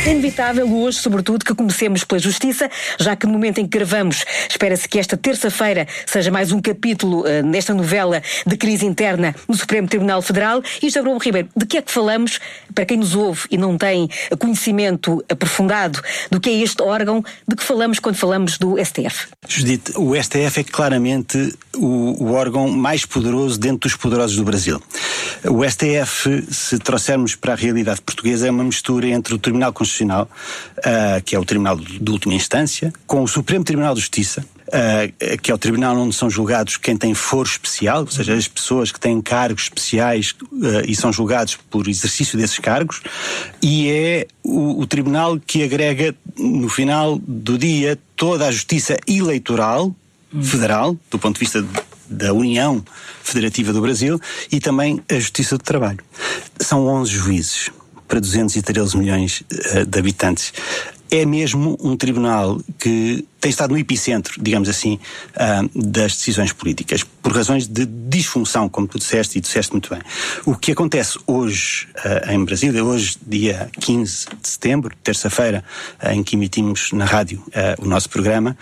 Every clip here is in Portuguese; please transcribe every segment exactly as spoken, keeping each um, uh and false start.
É inevitável hoje, sobretudo, que comecemos pela justiça, já que no momento em que gravamos, espera-se que esta terça-feira seja mais um capítulo uh, nesta novela de crise interna no Supremo Tribunal Federal. E, José Abrão Ribeiro, de que é que falamos, para quem nos ouve e não tem conhecimento aprofundado do que é este órgão, de que falamos quando falamos do S T F? Judite, o S T F é claramente o, o órgão mais poderoso dentro dos poderosos do Brasil. O S T F, se trouxermos para a realidade portuguesa, é uma mistura entre o Tribunal Constitucional, uh, que é o Tribunal de última instância, com o Supremo Tribunal de Justiça, uh, que é o tribunal onde são julgados quem tem foro especial, ou seja, as pessoas que têm cargos especiais uh, e são julgados por exercício desses cargos, e é o, o tribunal que agrega, no final do dia, toda a justiça eleitoral federal, do ponto de vista de, da União Federativa do Brasil, e também a Justiça do Trabalho. São onze juízes para duzentos e treze milhões uh, de habitantes. É mesmo um tribunal que tem estado no epicentro, digamos assim, uh, das decisões políticas, por razões de disfunção, como tu disseste, e disseste muito bem. O que acontece hoje uh, em Brasília, hoje, dia quinze de setembro, terça-feira, uh, em que emitimos na rádio uh, o nosso programa,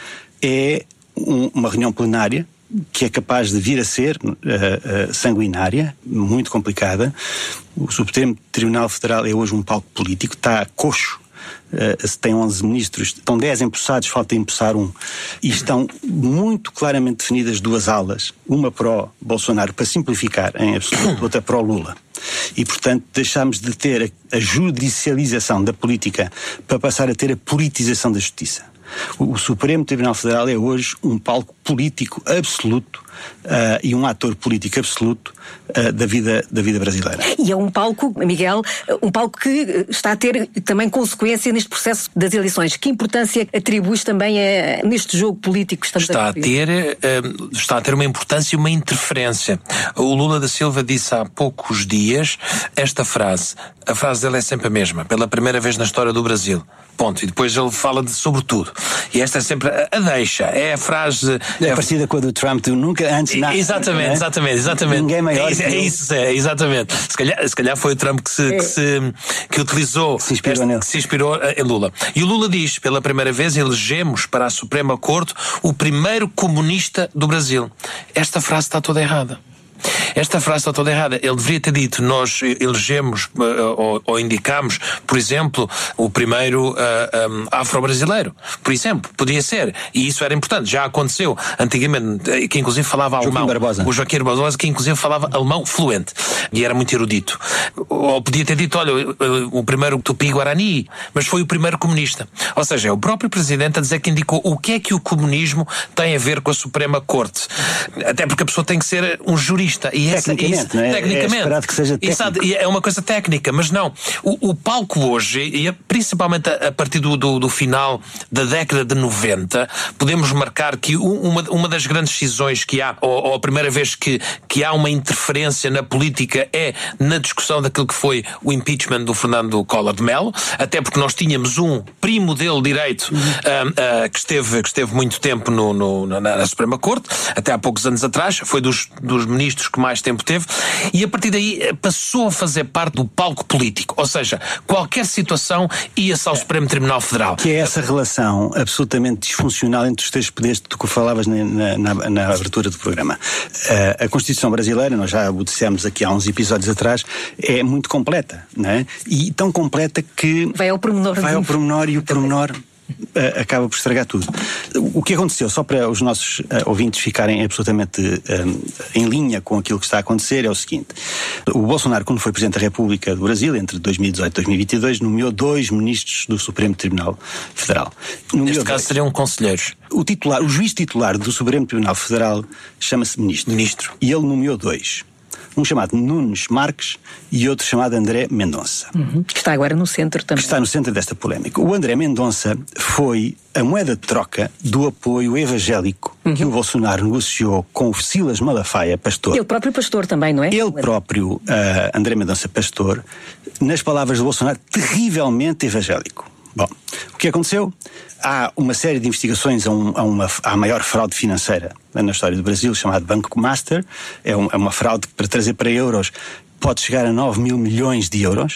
é um, uma reunião plenária que é capaz de vir a ser uh, uh, sanguinária, muito complicada. O Supremo Tribunal Federal é hoje um palco político, está coxo. Uh, se tem onze ministros, estão dez empossados, falta empossar um. E estão muito claramente definidas duas alas, uma pró-Bolsonaro, para simplificar em absoluto, outra pró-Lula. E, portanto, deixamos de ter a, a judicialização da política para passar a ter a politização da justiça. O Supremo Tribunal Federal é hoje um palco político absoluto uh, e um ator político absoluto uh, da vida, da vida brasileira. E é um palco, Miguel, um palco que está a ter também consequência neste processo das eleições. Que importância atribuis também a, neste jogo político que estamos está a ter? Uh, está a ter uma importância e uma interferência. O Lula da Silva disse há poucos dias esta frase. A frase dele é sempre a mesma. Pela primeira vez na história do Brasil. Ponto. E depois ele fala de sobretudo. E esta é sempre a, a deixa. É a frase... É, é parecida com a do Trump, tu nunca antes... Na, exatamente, né? exatamente, exatamente. Ninguém maior é, que é isso, é, exatamente. Se calhar, se calhar foi o Trump que, se, é. que, se, que utilizou... Que se inspirou este, nele. que se inspirou em Lula. E o Lula diz, pela primeira vez, elegemos para a Suprema Corte o primeiro comunista do Brasil. Esta frase está toda errada. Esta frase está toda errada. Ele deveria ter dito, nós elegemos ou, ou indicamos, por exemplo, o primeiro uh, um, afro-brasileiro. Por exemplo, podia ser. E isso era importante. Já aconteceu antigamente, que inclusive falava Joaquim alemão. Barbosa. O Joaquim Barbosa, que inclusive falava alemão fluente. E era muito erudito. Ou podia ter dito, olha, o primeiro Tupi-Guarani, mas foi o primeiro comunista. Ou seja, é o próprio presidente a dizer que indicou o que é que o comunismo tem a ver com a Suprema Corte. Até porque a pessoa tem que ser um jurista. E essa, tecnicamente, isso, não é? tecnicamente. É esperado que seja técnico. Exato, é uma coisa técnica, mas não. O, o palco hoje, e principalmente a, a partir do, do, do final da década de noventa, podemos marcar que uma, uma das grandes decisões que há, ou, ou a primeira vez que, que há uma interferência na política é na discussão daquilo que foi o impeachment do Fernando Collor de Mello, até porque nós tínhamos um primo dele direito uhum. uh, uh, que, esteve, que esteve muito tempo no, no, na, na Suprema Corte, até há poucos anos atrás, foi dos, dos ministros que mais tempo teve, e a partir daí passou a fazer parte do palco político, ou seja, qualquer situação ia-se ao Supremo Tribunal Federal. Que é essa relação absolutamente disfuncional entre os três poderes que tu falavas na, na, na abertura do programa. Uh, a Constituição brasileira, nós já o dissemos aqui há uns episódios atrás, é muito completa, não é? E tão completa que vai ao pormenor. Vai ao pormenor e o pormenor Uh, acaba por estragar tudo. O que aconteceu, só para os nossos uh, ouvintes ficarem absolutamente uh, em linha com aquilo que está a acontecer, é o seguinte: o Bolsonaro, quando foi Presidente da República do Brasil, entre dois mil e dezoito e dois mil e vinte e dois, nomeou dois ministros do Supremo Tribunal Federal. Nomeou Neste caso dois. seriam conselheiros. O titular, o juiz titular do Supremo Tribunal Federal chama-se ministro. Ministro. E ele nomeou dois. Um chamado Nunes Marques e outro chamado André Mendonça. Uhum. Que está agora no centro também. Que está no centro desta polémica. O André Mendonça foi a moeda de troca do apoio evangélico uhum. que o Bolsonaro negociou com o Silas Malafaia, pastor. Ele próprio pastor também, não é? Ele próprio, uh, André Mendonça, pastor, nas palavras do Bolsonaro, terrivelmente evangélico. Bom, o que aconteceu? Há uma série de investigações a, um, a, uma, a maior fraude financeira na história do Brasil, chamado Banco Master. É, um, é uma fraude que, para trazer para euros, pode chegar a nove mil milhões de euros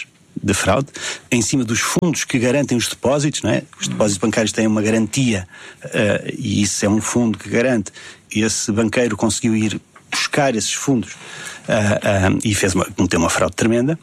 de fraude, em cima dos fundos que garantem os depósitos, não é? Os depósitos bancários têm uma garantia uh, e isso é um fundo que garante. Esse banqueiro conseguiu ir buscar esses fundos uh, uh, e fez uma, cometeu uma fraude tremenda.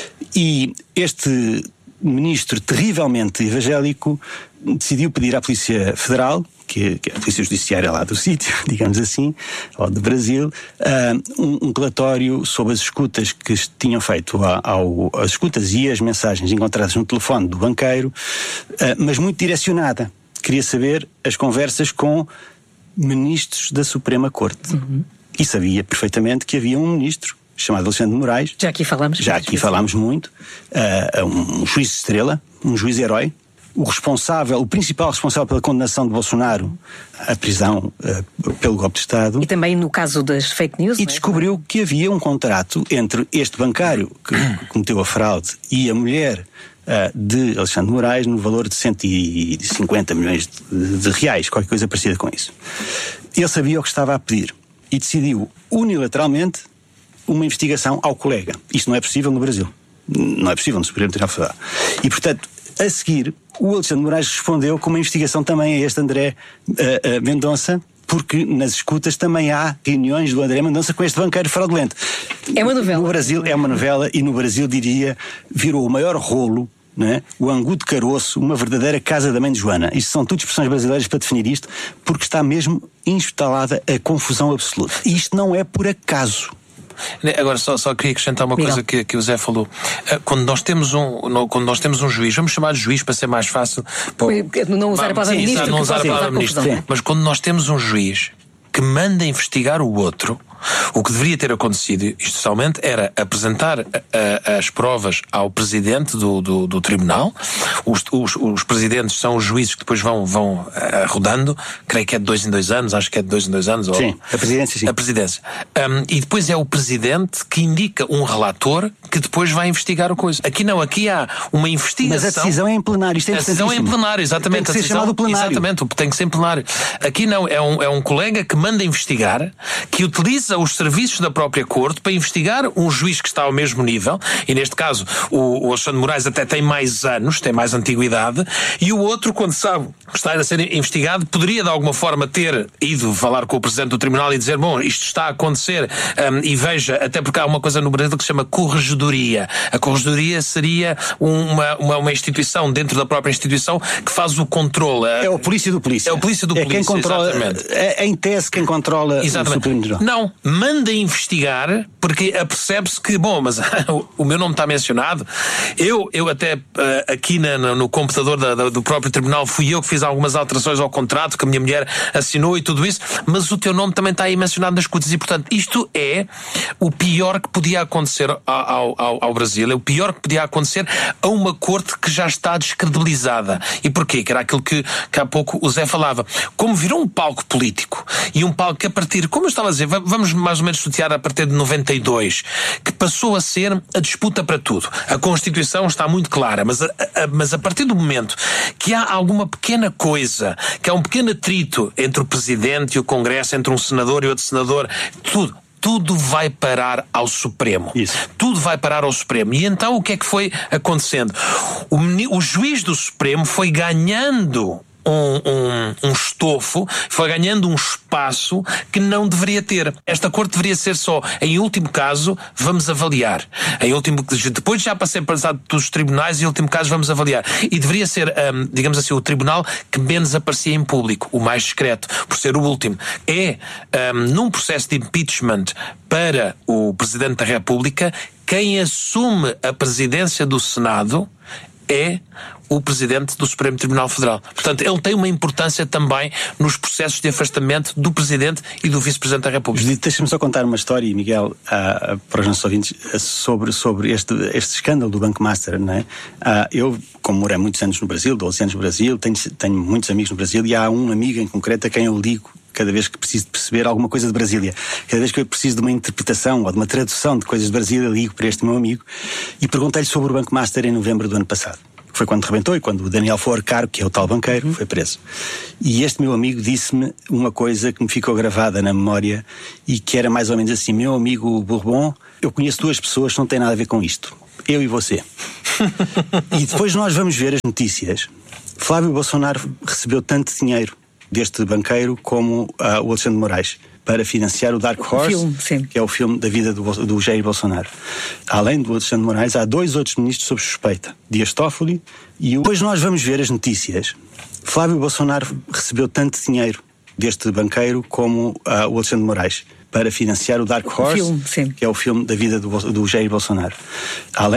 E este ministro terrivelmente evangélico decidiu pedir à Polícia Federal, que, que é a Polícia Judiciária lá do sítio, digamos assim, ou do Brasil, uh, um, um relatório sobre as escutas que tinham feito ao, ao, as escutas e as mensagens encontradas no telefone do banqueiro, uh, mas muito direcionada. Queria saber as conversas com ministros da Suprema Corte. Uhum. E sabia perfeitamente que havia um ministro chamado Alexandre de Moraes. Já aqui falámos. Já aqui falámos muito. Uh, um, um juiz de estrela, um juiz herói. O responsável, o principal responsável pela condenação de Bolsonaro à prisão uh, pelo golpe de Estado. E também no caso das fake news. E é? descobriu que havia um contrato entre este bancário que cometeu a fraude e a mulher uh, de Alexandre de Moraes no valor de cento e cinquenta milhões de, de reais, qualquer coisa parecida com isso. Ele sabia o que estava a pedir e decidiu unilateralmente uma investigação ao colega. Isto não é possível no Brasil. Não é possível no Supremo Tribunal Federal. E, portanto, a seguir, o Alexandre de Moraes respondeu com uma investigação também a este André uh, uh, Mendonça, porque nas escutas também há reuniões do André Mendonça com este banqueiro fraudulento. É uma novela. No Brasil é uma novela e no Brasil, diria, virou o maior rolo, não é? O angu de caroço, uma verdadeira casa da mãe de Joana. Isto são tudo expressões brasileiras para definir isto, porque está mesmo instalada a confusão absoluta. E isto não é por acaso. Agora só, só queria acrescentar uma Miguel. coisa que, que o Zé falou. Quando nós temos um, quando nós temos um juiz, vamos chamar de juiz para ser mais fácil. Pô, não usar a palavra sim, ministro, não usar a palavra ministro. Confusão, mas quando nós temos um juiz que manda investigar o outro, o que deveria ter acontecido, inicialmente, era apresentar a, a, as provas ao presidente do, do, do tribunal. Os, os, os presidentes são os juízes que depois vão, vão uh, rodando, creio que é de dois em dois anos, acho que é de dois em dois anos. Sim, ou, a presidência, sim. A presidência. Um, e depois é o presidente que indica um relator que depois vai investigar o coisa. Aqui não, aqui há uma investigação. Mas a decisão é em plenário, isto é A decisão é em plenário, exatamente. Tem que ser a decisão, chamado plenário. Exatamente, tem que ser em plenário. Aqui não, é um, é um colega que manda investigar, que utiliza os serviços da própria corte para investigar um juiz que está ao mesmo nível, e neste caso o, o Alexandre de Moraes até tem mais anos, tem mais antiguidade, e o outro, quando sabe que está a ser investigado, poderia de alguma forma ter ido falar com o presidente do tribunal e dizer, bom, isto está a acontecer, um, e veja, até porque há uma coisa no Brasil que se chama corregedoria. A corregedoria seria uma, uma, uma instituição dentro da própria instituição que faz o controle. É o polícia do polícia. É o polícia do é polícia, quem controla, exatamente. É, é em tese quem controla exatamente. o Supremo Tribunal. Não, manda investigar, porque apercebe-se que, bom, mas o meu nome está mencionado. Eu, eu até aqui na, no computador da, da, do próprio tribunal fui eu que fiz algumas alterações ao contrato que a minha mulher assinou e tudo isso, mas o teu nome também está aí mencionado nas escutas e, portanto, isto é o pior que podia acontecer ao, ao, ao Brasil, é o pior que podia acontecer a uma corte que já está descredibilizada. E porquê? Que era aquilo que, que há pouco o Zé falava. Como virou um palco político e um palco que a partir, como eu estava a dizer, vamos mais ou menos estudiar a partir de noventa e dois, que passou a ser a disputa para tudo. A Constituição está muito clara, mas a, a, mas a partir do momento que há alguma pequena coisa, que há um pequeno atrito entre o Presidente e o Congresso, entre um senador e outro senador, tudo, tudo vai parar ao Supremo. Isso. Tudo vai parar ao Supremo. E então o que é que foi acontecendo? O, o juiz do Supremo foi ganhando Um, um, um estofo, foi ganhando um espaço que não deveria ter. Esta corte deveria ser só, em último caso, vamos avaliar. Em último, depois já passei passado dos tribunais, em último caso vamos avaliar. E deveria ser, um, digamos assim, o tribunal que menos aparecia em público, o mais discreto, por ser o último. É, um, num processo de impeachment para o Presidente da República, quem assume a presidência do Senado é o Presidente do Supremo Tribunal Federal. Portanto, ele tem uma importância também nos processos de afastamento do Presidente e do Vice-Presidente da República. Judito, deixa-me só contar uma história, Miguel, uh, para os nossos ouvintes, uh, sobre, sobre este, este escândalo do Banco Master, não é? Uh, eu, como morei muitos anos no Brasil, doze anos no Brasil, tenho, tenho muitos amigos no Brasil e há um amigo em concreto a quem eu ligo cada vez que preciso de perceber alguma coisa de Brasília. Cada vez que eu preciso de uma interpretação ou de uma tradução de coisas de Brasília, ligo para este meu amigo e perguntei-lhe sobre o Banco Master em novembro do ano passado. Foi quando rebentou e quando o Daniel Foarcaro, que é o tal banqueiro, foi preso. E este meu amigo disse-me uma coisa que me ficou gravada na memória e que era mais ou menos assim: meu amigo Bourbon, eu conheço duas pessoas que não têm nada a ver com isto. Eu e você. E depois nós vamos ver as notícias. Flávio Bolsonaro recebeu tanto dinheiro deste banqueiro como uh, o Alexandre de Moraes para financiar o Dark Horse, o filme, sim. que é o filme da vida do, do Jair Bolsonaro. Além do Alexandre de Moraes, há dois outros ministros sob suspeita, Dias Toffoli e o... Depois nós vamos ver as notícias. Flávio Bolsonaro recebeu tanto dinheiro deste banqueiro como uh, o Alexandre de Moraes para financiar o Dark Horse, o filme, sim. que é o filme da vida do, do Jair Bolsonaro. Além